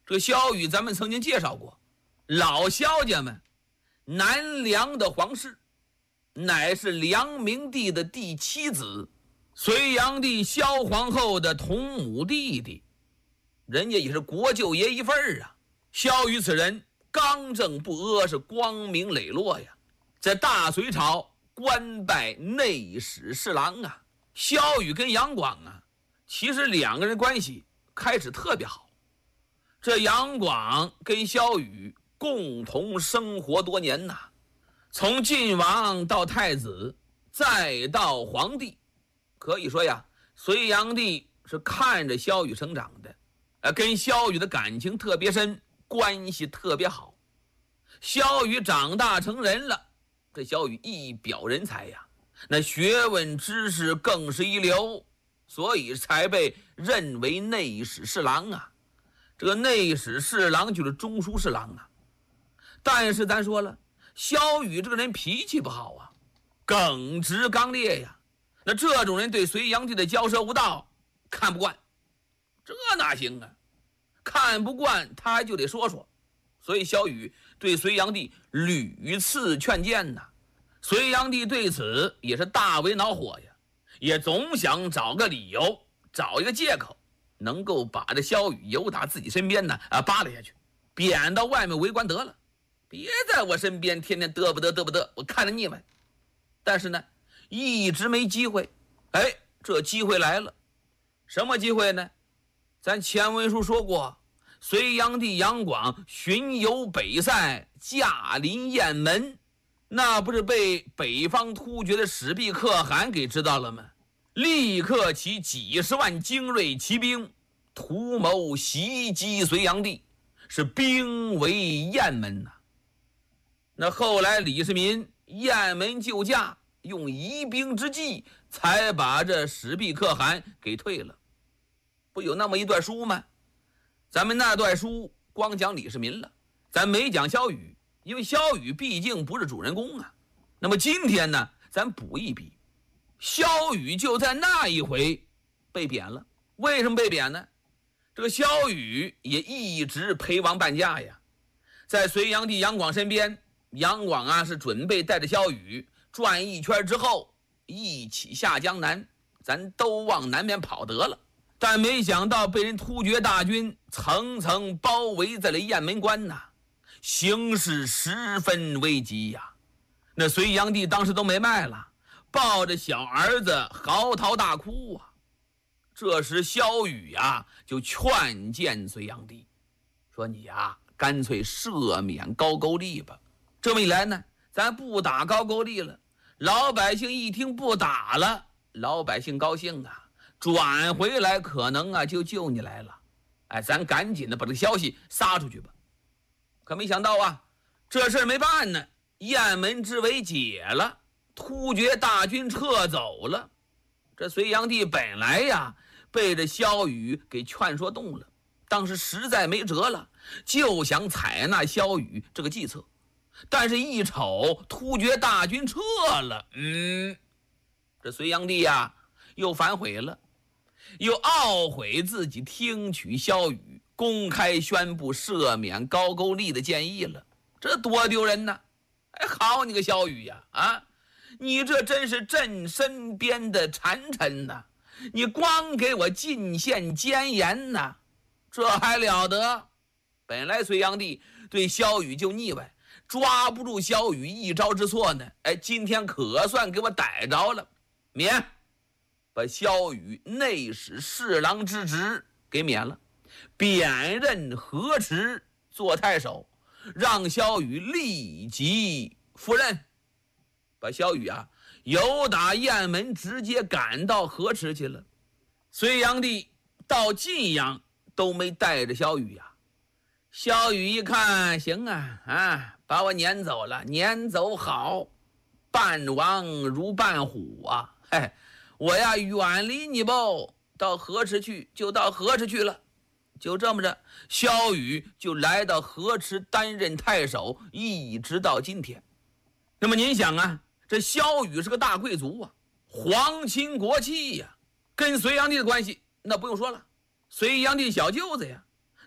这个萧雨咱们曾经介绍过，老萧家们南梁的皇室，乃是梁明帝的第7子，隋炀帝萧皇后的同母弟弟，人家也是国舅爷一份啊。萧雨此人刚正不阿，是光明磊落呀，在大隋朝官拜内史侍郎啊。萧雨跟杨广啊，其实2个人关系开始特别好。这杨广跟萧雨共同生活多年呐，从晋王到太子，再到皇帝，可以说呀，隋炀帝是看着萧雨成长的，跟萧雨的感情特别深，关系特别好。萧雨长大成人了，这萧雨一表人才呀，那学问知识更是一流，所以才被认为内史侍郎啊。这个内史侍郎就是中书侍郎啊。但是咱说了，萧雨这个人脾气不好啊，耿直刚烈呀。那这种人对隋炀帝的骄奢无道看不惯，这哪行啊？看不惯他就得说说。所以萧雨对隋炀帝屡次劝谏呐。隋炀帝对此也是大为恼火呀，也总想找个理由，找一个借口，能够把这萧雨由打自己身边呢扒拉下去，贬到外面为官得了，别在我身边天天嘚不得，我看着腻歪。但是呢，一直没机会。这机会来了。什么机会呢？咱前文书说过，隋炀帝杨广巡游北塞，驾临雁门，那不是被北方突厥的史毕可汗给知道了吗？立刻起几十万精锐骑兵，图谋袭击隋炀帝，是兵围雁门呐。那后来李世民雁门救驾，用疑兵之计才把这史毕可汗给退了。不有那么一段书吗？咱们那段书光讲李世民了，咱没讲萧雨，因为萧雨毕竟不是主人公啊。那么今天呢，咱补一笔，萧雨就在那一回被贬了。为什么被贬呢？这个萧雨也一直陪王伴驾呀，在隋炀帝杨广身边，杨广啊是准备带着萧雨转一圈之后一起下江南，咱都往南边跑得了。但没想到被人突厥大军层层包围在了雁门关呐，形势十分危急呀。那隋炀帝当时都没脉了，抱着小儿子嚎啕大哭啊。这时萧雨啊就劝谏隋炀帝说，你呀干脆赦免高句丽吧。这么一来呢，咱不打高句丽了，老百姓一听不打了，老百姓高兴啊，转回来可能啊就救你来了。咱赶紧的把这个消息撒出去吧。可没想到啊，这事儿没办呢，雁门之围解了，突厥大军撤走了。这隋炀帝本来呀被这萧雨给劝说动了，当时实在没辙了，就想采纳萧雨这个计策。但是一瞅突厥大军撤了，这隋炀帝呀又反悔了，又懊悔自己听取萧雨公开宣布赦免高句丽的建议了，这多丢人呢！好你个萧雨呀，你这真是朕身边的谗臣呐！你光给我进献谏言呐，这还了得？本来隋炀帝对萧雨就腻歪，抓不住萧雨一招之错呢，今天可算给我逮着了，免，把萧雨内史侍郎之职给免了，贬任河池做太守，让萧雨立即赴任。把萧雨啊由打雁门直接赶到河池去了。隋炀帝到晋阳都没带着萧雨呀。萧雨一看，行啊，把我撵走了，撵走好，伴王如伴虎啊！我呀远离你吧，到河池去就到河池去了。就这么着，萧雨就来到河池担任太守，一直到今天。那么您想啊，这萧雨是个大贵族啊，皇亲国戚呀，跟隋炀帝的关系那不用说了，隋炀帝小舅子呀，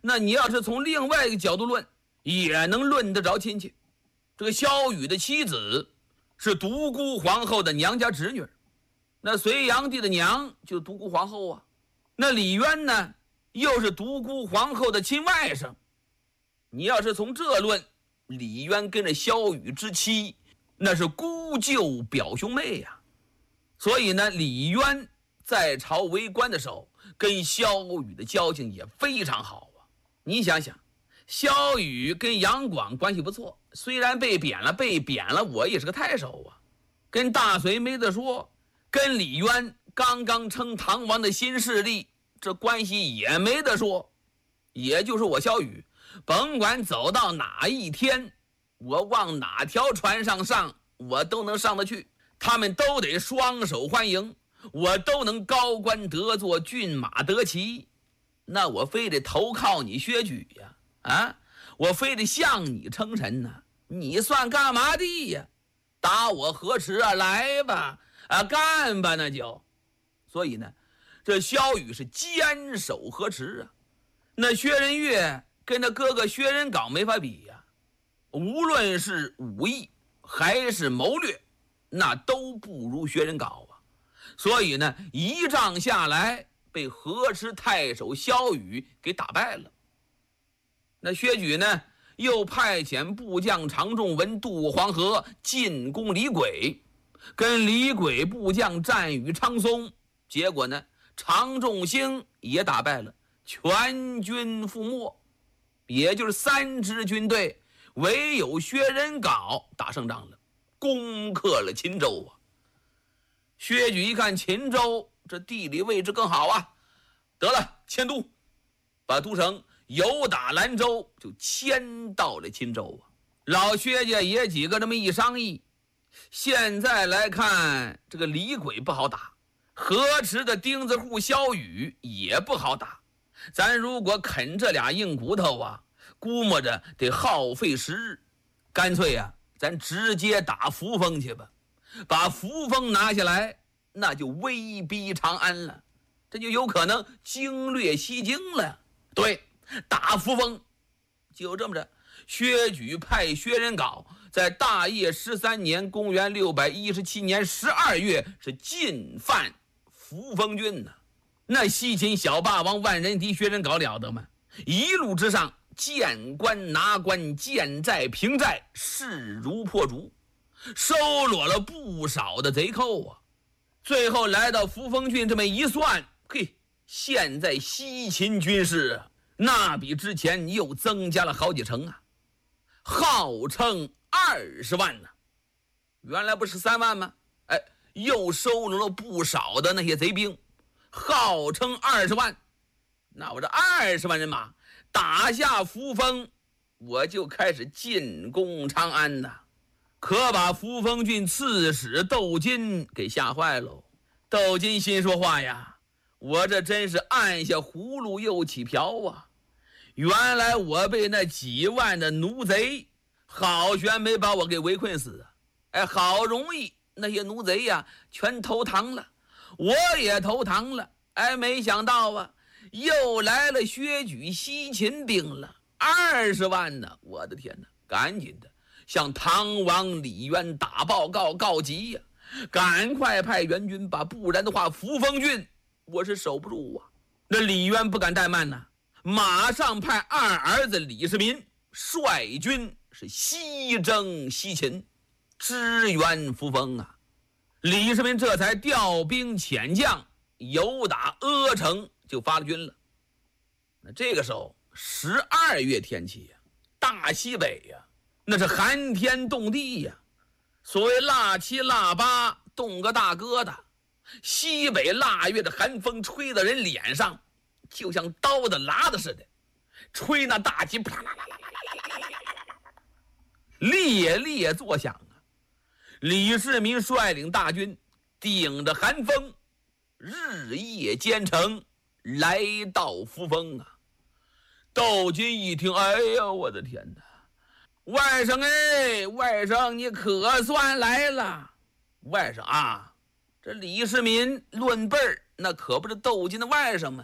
那你要是从另外一个角度论，也能论得着亲戚。这个萧雨的妻子是独孤皇后的娘家侄女，那隋炀帝的娘就独孤皇后啊。那李渊呢，又是独孤皇后的亲外甥。你要是从这论，李渊跟着萧雨之妻，那是姑舅表兄妹呀。所以呢，李渊在朝为官的时候，跟萧雨的交情也非常好啊。你想想，萧雨跟杨广关系不错，虽然被贬了，我也是个太守啊，跟大隋没得说。跟李渊刚刚称唐王的新势力，这关系也没得说。也就是我萧雨，甭管走到哪一天，我往哪条船上，我都能上得去，他们都得双手欢迎，我都能高官得坐，骏马得骑。那我非得投靠你薛举呀，我非得向你称臣呢，你算干嘛的呀？打我何迟啊？来吧，干吧，那就。所以呢，这萧雨是坚守河池啊。那薛仁岳跟他哥哥薛仁杲没法比呀，无论是武艺还是谋略，那都不如薛仁杲啊。所以呢，一仗下来，被河池太守萧雨给打败了。那薛举呢，又派遣部将常仲文渡黄河进攻李轨，跟李轨部将战与昌松，结果呢，常仲兴也打败了，全军覆没。也就是3支军队，唯有薛仁杲打胜仗了，攻克了秦州啊。薛举一看秦州这地理位置更好啊，得了，迁都，把都城由打兰州就迁到了秦州啊。老薛家爷几个这么一商议，现在来看，这个李轨不好打，河池的钉子户萧雨也不好打。咱如果啃这俩硬骨头啊，估摸着得耗费时日，干脆啊，咱直接打扶风去吧。把扶风拿下来，那就威逼长安了，这就有可能经略西京了。对，打扶风。就这么着，薛举派薛仁杲在大业13年公元617年12月是进犯扶风郡呢。那西秦小霸王万人敌薛仁杲了得吗？一路之上，见关拿关，见寨平寨，势如破竹，收罗了不少的贼寇啊。最后来到扶风郡，这么一算，嘿，现在西秦军事啊，那比之前又增加了好几成啊，号称20万呢。原来不是3万吗？又收罗了不少的那些贼兵，号称20万。那我这20万人马打下扶风，我就开始进攻长安呐。可把扶风郡刺史窦金给吓坏喽。窦金心说话呀，我这真是按下葫芦又起瓢啊。原来我被那几万的奴贼好悬没把我给围困死啊。好容易那些奴贼呀全投降了，我也投降了。没想到啊，又来了薛举西秦兵了，20万呢！我的天哪，赶紧的向唐王李渊打报告告急呀，赶快派援军吧，不然的话扶风郡我是守不住啊。那李渊不敢怠慢呐，马上派二儿子李世民率军是西征西秦，支援扶风啊。李世民这才调兵遣将，由打阿城就发了军了。那这个时候12月天气呀，大西北呀，那是寒天冻地呀。所谓腊7腊8，冻个大疙瘩。西北腊月的寒风吹到人脸上，就像刀子剌的似的，吹那大旗啪啦啦啦啦啦啦啦啦，烈烈作响啊。李世民率领大军，顶着寒风，日夜兼程，来到扶风啊。窦金一听，哎呀，我的天哪！外甥外甥你可算来了。外甥啊，这李世民论辈儿那可不是窦金的外甥吗？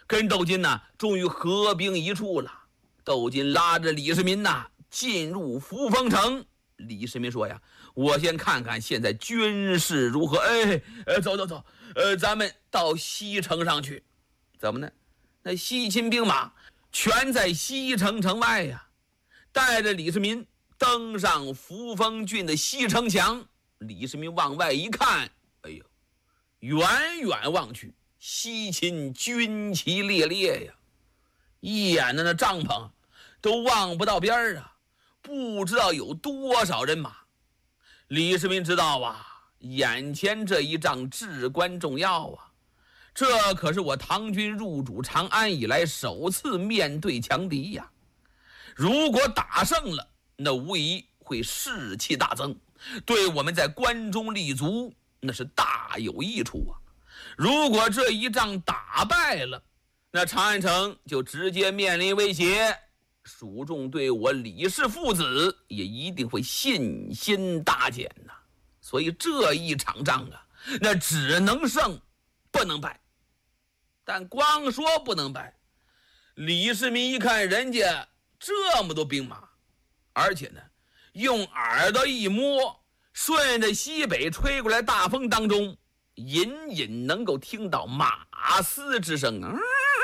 跟窦金呐终于合兵一处了。窦金拉着李世民呐进入扶风城。李世民说呀，我先看看现在军事如何。走，咱们到西城上去。怎么呢？那西秦兵马全在西城城外呀。带着李世民登上扶风郡的西城墙。李世民往外一看，哎呦，远远望去，西秦军旗猎猎呀，一眼的那帐篷都望不到边儿啊，不知道有多少人马。李世民知道啊，眼前这一仗至关重要啊，这可是我唐军入主长安以来首次面对强敌呀。如果打胜了，那无疑会士气大增，对我们在关中立足那是大有益处啊。如果这一仗打败了，那长安城就直接面临威胁，蜀众对我李氏父子也一定会信心大减呐。所以这一场仗啊，那只能胜不能败。但光说不能败，李世民一看人家这么多兵马，而且呢用耳朵一摸，顺着西北吹过来大风当中，隐隐能够听到马嘶之声啊。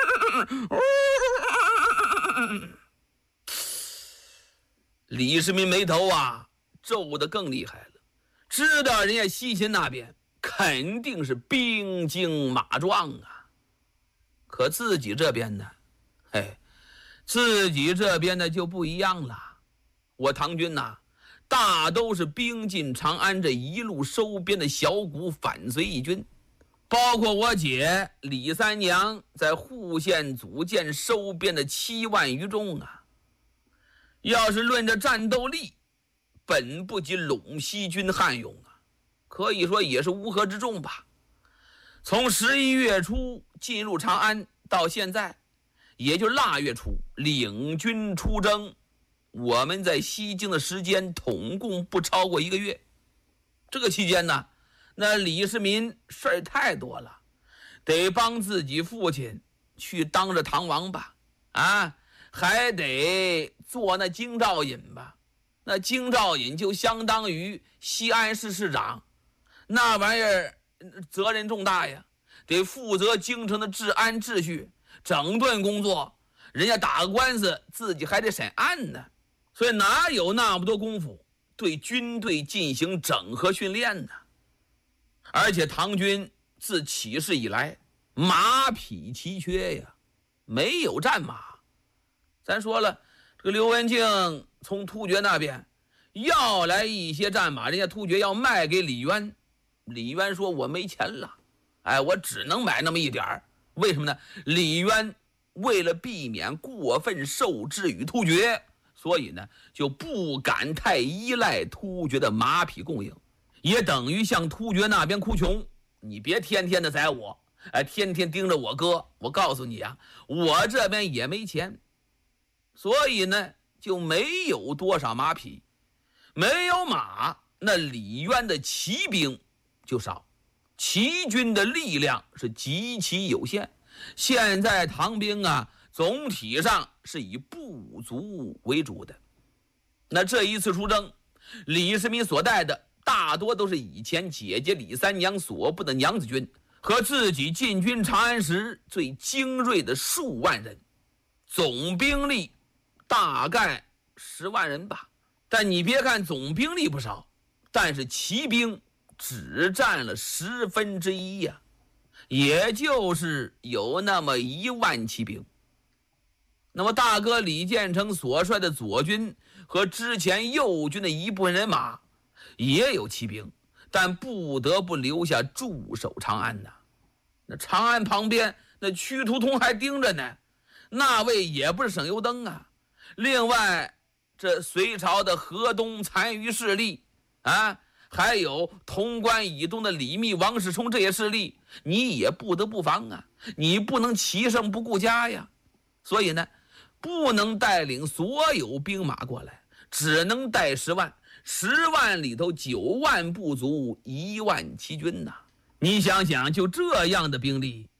李世民眉头啊皱得更厉害了，知道人家西秦那边肯定是兵精马壮啊。可自己这边呢，自己这边呢就不一样了。我唐军呐，大都是兵进长安，这一路收编的小股反随义军，包括我姐李三娘在户县组建收编的7万余众啊。要是论着战斗力，本不及陇西军悍勇啊，可以说也是乌合之众吧。从11月初进入长安到现在，也就腊月初领军出征，我们在西京的时间统共不超过1个月。这个期间呢，那李世民事儿太多了，得帮自己父亲去当着唐王吧，还得做那京兆尹吧。那京兆尹就相当于西安市市长，那玩意儿责任重大呀，得负责京城的治安秩序整顿工作，人家打个官司自己还得审案呢，所以哪有那么多功夫对军队进行整合训练呢？而且唐军自起事以来马匹奇缺呀，没有战马。咱说了，这个刘文静从突厥那边要来一些战马，人家突厥要卖给李渊，李渊说我没钱了，我只能买那么一点儿。为什么呢？李渊为了避免过分受制于突厥，所以呢就不敢太依赖突厥的马匹供应，也等于向突厥那边哭穷，你别天天的宰我，天天盯着我哥，我告诉你啊，我这边也没钱。所以呢就没有多少马匹，没有马，那李渊的骑兵就少，齐军的力量是极其有限。现在唐兵啊总体上是以部族为主的。那这一次出征，李世民所带的大多都是以前姐姐李三娘所部的娘子军和自己进军长安时最精锐的数万人，总兵力大概10万人吧。但你别看总兵力不少，但是骑兵只占了1/10呀，也就是有那么1万骑兵。那么大哥李建成所率的左军和之前右军的一部分人马也有骑兵，但不得不留下驻守长安呐。那长安旁边那屈突通还盯着呢，那位也不是省油灯啊。另外这隋朝的河东残余势力还有潼关以东的李密、王世充这些势力，你也不得不防啊，你不能骑胜不顾家呀。所以呢不能带领所有兵马过来，只能带10万，10万里头9万不足1万骑军呐。你想想，就这样的兵力，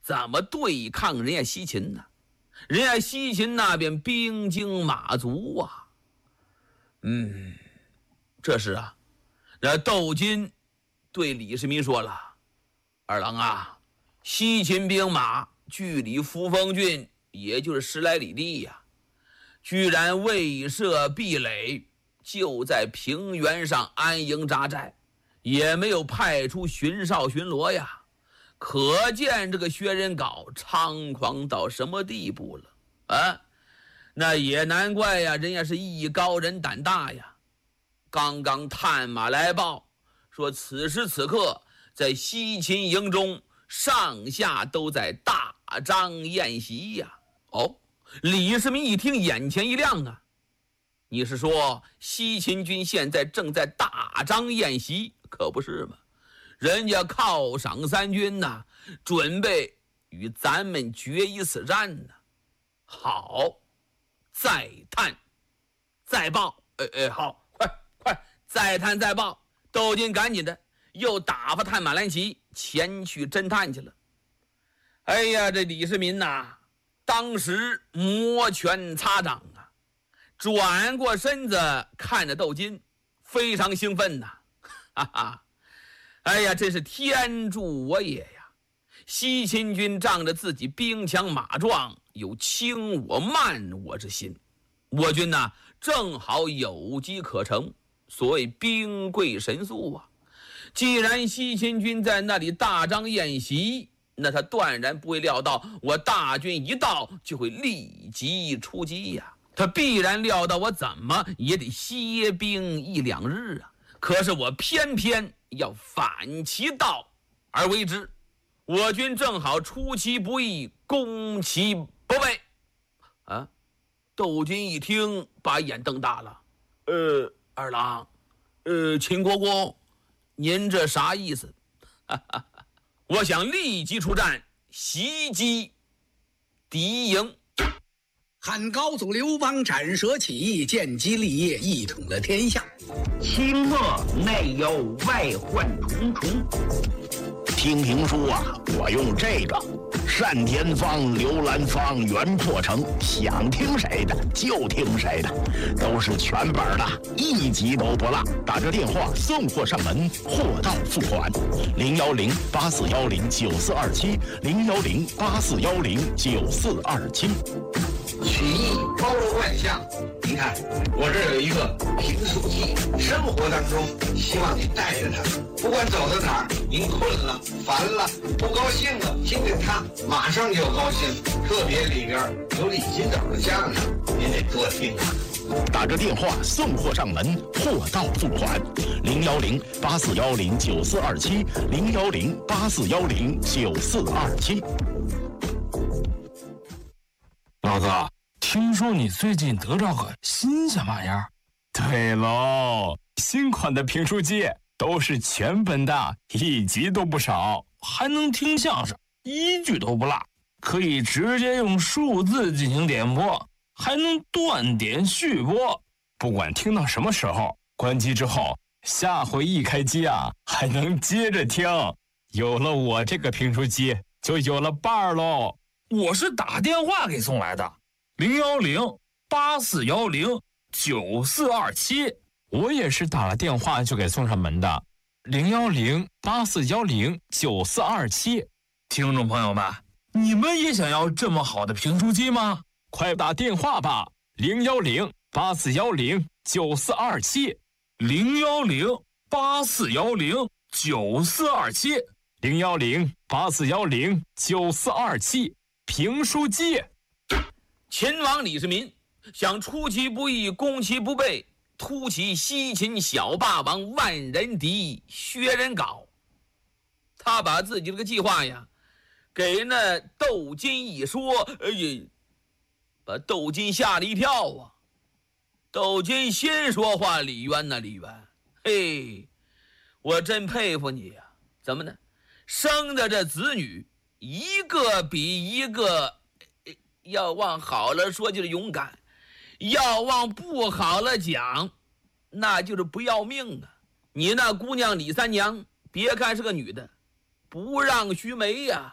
怎么对抗人家西秦呢？人家西秦那边兵精马足啊。这时啊，那窦金对李世民说了：“二郎啊，西秦兵马距离扶风郡也就是10来里地呀，居然未设壁垒，就在平原上安营扎寨，也没有派出巡哨巡逻呀。可见这个薛仁杲猖狂到什么地步了啊！那也难怪呀，人家是艺高人胆大呀。刚刚探马来报说，此时此刻在西秦营中，上下都在大张宴席呀。哦，李世民一听，眼前一亮啊！你是说西秦军现在正在大张宴席？可不是嘛，人家犒赏3军呐，准备与咱们决一死战呢。好，再探再报。好，快再探再报。窦金赶紧的又打发探马兰奇前去侦探去了。哎呀，这李世民呐，当时摩拳擦掌啊，转过身子看着窦金，非常兴奋呐，哈哈！哎呀，这是天助我也呀！西秦军仗着自己兵强马壮，有轻我慢我之心，我军呐正好有机可乘，所谓兵贵神速啊！既然西秦军在那里大张宴席，那他断然不会料到我大军一到就会立即出击呀！他必然料到我怎么也得歇兵1、2日啊！可是我偏偏要反其道而为之，我军正好出其不意，攻其不备啊！窦金一听，把眼瞪大了。二郎，秦国公，您这啥意思？我想立即出战，袭击敌营。 汉高祖刘邦斩蛇起义，建基立业，一统了天下。 清末内忧外患重重。 听评书啊，我用这个单田芳、刘兰芳、袁破城，想听谁的就听谁的，都是全本的，一集都不落。打这电话送货上门，货到付款。010-8410-9427，010-8410-9427。 曲艺包罗万象，您看我这儿有一个评书机，生活当中希望您带着它，不管走到哪儿，您困了、烦了、不高兴了，听见它马上就高兴。特别里边有李金斗的相声，您得多听啊。 打着电话送货上门，货到付款。010-8410-9427，010-8410-9427。 老哥，听说你最近得着个新鲜玩意儿？对喽，新款的评书机都是全本的，一集都不少，还能听相声，一句都不落，可以直接用数字进行点播，还能断点续播。不管听到什么时候，关机之后，下回一开机啊，还能接着听。有了我这个评书机，就有了伴儿喽。我是打电话给送来的，010-8410-9427。我也是打了电话就给送上门的，010-8410-9427。听众朋友们，你们也想要这么好的评书机吗？快打电话吧，010-8410-9427， 010-8410-9427， 010-8410-9427。评书机。 秦王李世民想出其不意，攻其不备，突袭西秦小霸王万人敌薛仁杲。他把自己这个计划呀给那窦金一说，把窦金吓了一跳啊。窦金心说话：李渊呐，李渊，嘿，我真佩服你呀！怎么呢？生的这子女一个比一个，要往好了说就是勇敢，要往不好了讲，那就是不要命啊！你那姑娘李三娘，别看是个女的，不让须眉呀，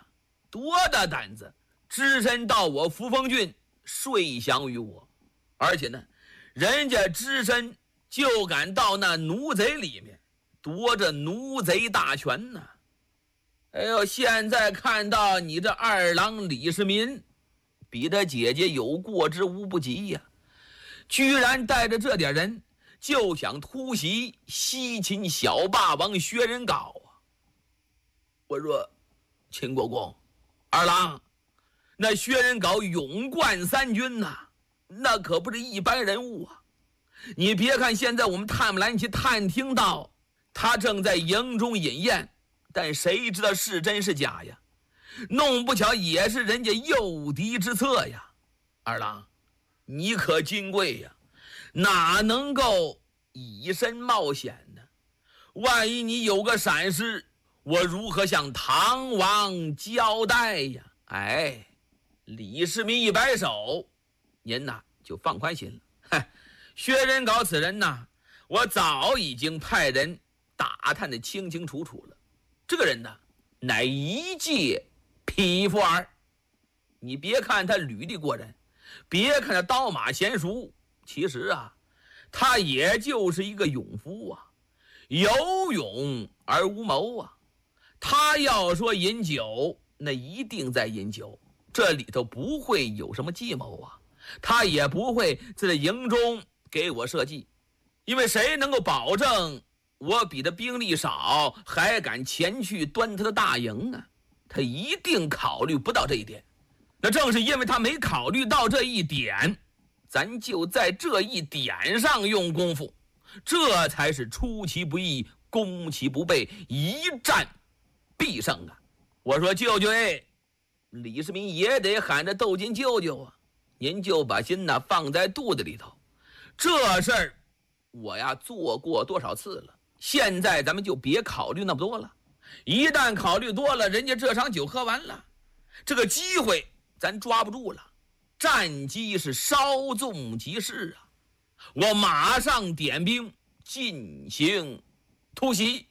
多大胆子，只身到我扶风郡睡降于我，而且呢，人家只身就敢到那奴贼里面夺着奴贼大权呢。哎呦，现在看到你这二郎李世民，比他姐姐有过之无不及呀，居然带着这点人就想突袭西秦小霸王薛仁杲啊！我说，秦国公，二郎，那薛仁杲勇冠三军呐，那可不是一般人物啊！你别看现在我们探木兰旗探听到他正在营中饮宴，但谁知道是真是假呀？弄不巧也是人家诱敌之策呀！二郎，你可金贵呀，哪能够以身冒险呢？万一你有个闪失，我如何向唐王交代呀？哎，李世民一摆手，您呐就放宽心了。嗨，薛仁杲此人呐，我早已经派人打探得清清楚楚了。这个人呢，乃一介匹夫儿。你别看他履历过人，别看他刀马娴熟，其实啊，他也就是一个勇夫啊，有勇而无谋啊。他要说饮酒，那一定在饮酒，这里头不会有什么计谋啊。他也不会在这营中给我设计，因为谁能够保证我比他兵力少，还敢前去端他的大营啊？他一定考虑不到这一点。那正是因为他没考虑到这一点，咱就在这一点上用功夫，这才是出其不意，攻其不备，一战必胜啊！我说舅舅，李世民也得喊着窦金舅舅啊，您就把心呐放在肚子里头。这事儿我呀做过多少次了，现在咱们就别考虑那么多了。一旦考虑多了，人家这场酒喝完了，这个机会咱抓不住了。战机是稍纵即逝啊！我马上点兵进行突袭。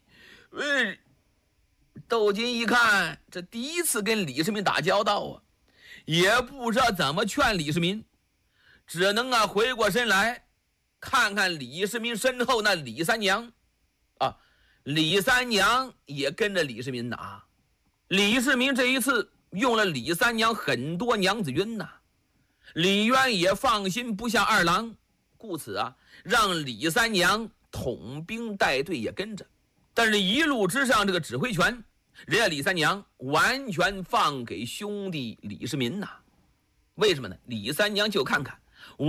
窦金一看，这第一次跟李世民打交道啊，也不知道怎么劝李世民，只能回过身来看看李世民身后那李三娘啊。李三娘也跟着李世民打。李世民这一次用了李三娘很多娘子军呐，李渊也放心不下二郎，故此啊，让李三娘统兵带队也跟着。但是一路之上，这个指挥权，人家李三娘完全放给兄弟李世民呐。为什么呢？李三娘就看看